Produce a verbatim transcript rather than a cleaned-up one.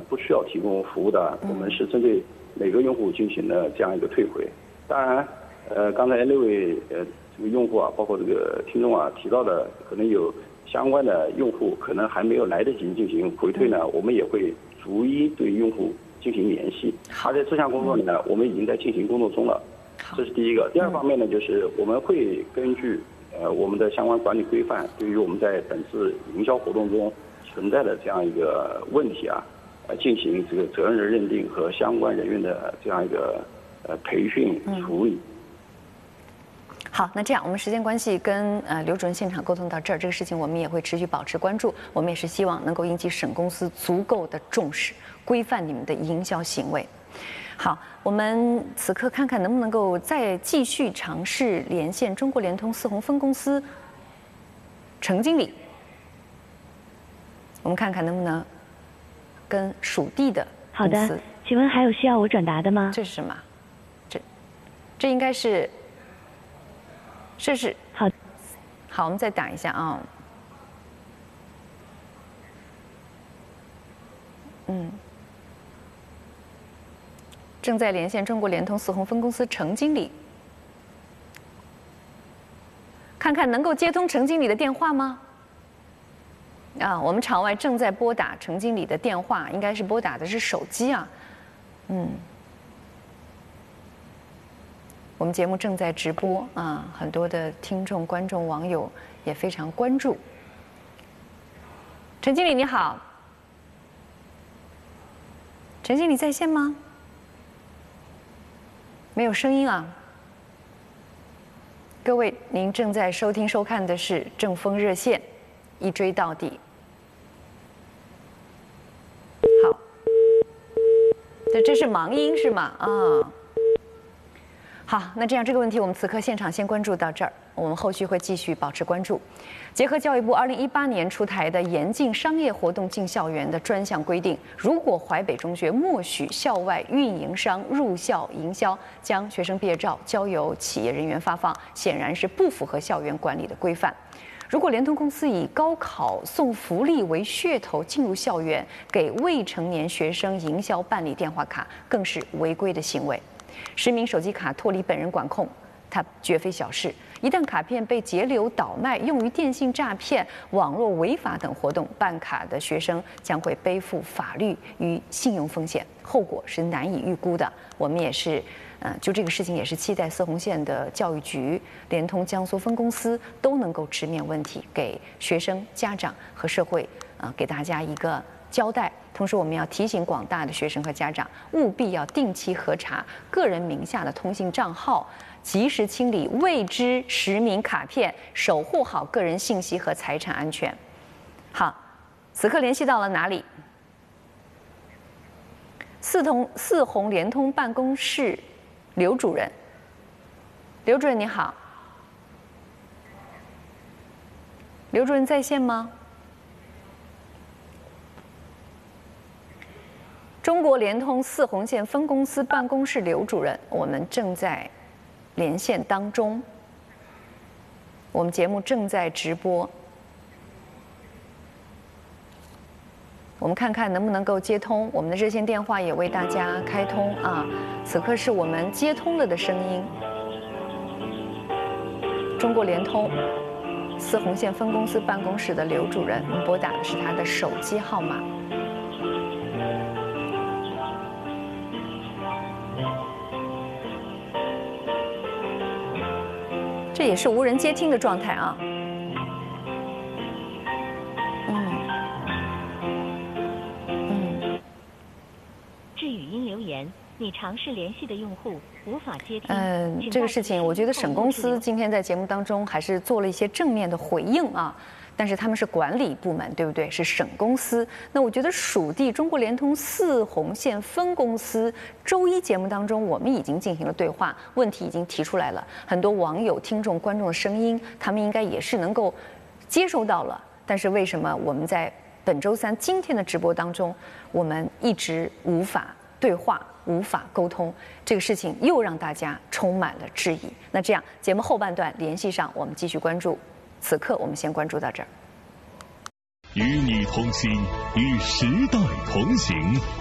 不需要提供服务的，我们是针对每个用户进行了这样一个退回。当然，呃，刚才那位呃这个用户啊，包括这个听众啊提到的，可能有相关的用户可能还没有来得及进行回退呢，我们也会逐一对用户进行联系。而且这项工作呢，我们已经在进行工作中了。这是第一个。第二方面呢，就是我们会根据呃我们的相关管理规范，对于我们在本次营销活动中存在的这样一个问题啊，呃进行这个责任人认定和相关人员的这样一个呃培训处理。 好，那这样我们时间关系跟呃刘主任现场沟通到这儿，这个事情我们也会持续保持关注。我们也是希望能够引起省公司足够的重视，规范你们的营销行为。好，我们此刻看看能不能够再继续尝试连线中国联通四宏分公司程经理，我们看看能不能跟属地的公司。 好的，请问还有需要我转达的吗？ 这是什么？这这应该是，这是好， 好，我们再打一下啊。嗯。正在连线中国联通四宏分公司程经理，看看能够接通程经理的电话吗？啊，我们场外正在拨打程经理的电话，应该是拨打的是手机啊。嗯，我们节目正在直播啊，很多的听众、观众、网友也非常关注。程经理你好，程经理在线吗？没有声音啊！各位，您正在收听收看的是正风热线，一追到底。好，这这是盲音是吗？啊，好，那这样这个问题我们此刻现场先关注到这儿，我们后续会继续保持关注。结合教育部二零一八年出台的严禁商业活动进校园的专项规定，如果淮北中学默许校外运营商入校营销，将学生毕业照交由企业人员发放，显然是不符合校园管理的规范。如果联通公司以高考送福利为噱头进入校园，给未成年学生营销办理电话卡，更是违规的行为。实名手机卡脱离本人管控，它绝非小事。一旦卡片被截留倒卖，用于电信诈骗、网络违法等活动，办卡的学生将会背负法律与信用风险，后果是难以预估的。我们也是，呃，就这个事情也是期待四宏县的教育局、联通江苏分公司都能够直面问题，给学生、家长和社会，呃，给大家一个交代。同时，我们要提醒广大的学生和家长，务必要定期核查个人名下的通信账号，及时清理未知实名卡片，守护好个人信息和财产安全。好，此刻联系到了哪里？四通四宏联通办公室刘主任。刘主任你好，刘主任在线吗？中国联通四宏县分公司办公室刘主任，我们正在连线当中，我们节目正在直播，我们看看能不能够接通，我们的热线电话也为大家开通啊。此刻是我们接通了的声音，中国联通四宏县分公司办公室的刘主任，我们拨打的是他的手机号码。这也是无人接听的状态啊。嗯嗯。 致语音留言，你尝试联系的用户无法接听。 嗯、呃，这个事情，我觉得省公司今天在节目当中还是做了一些正面的回应啊。但是他们是管理部门，对不对？是省公司。那我觉得属地中国联通四宏县分公司，周一节目当中我们已经进行了对话，问题已经提出来了，很多网友、听众、观众的声音，他们应该也是能够接收到了。但是为什么我们在本周三今天的直播当中，我们一直无法对话、无法沟通？这个事情又让大家充满了质疑。那这样，节目后半段联系上，我们继续关注。此刻我们先关注到这儿。 与你同行，与时代同行。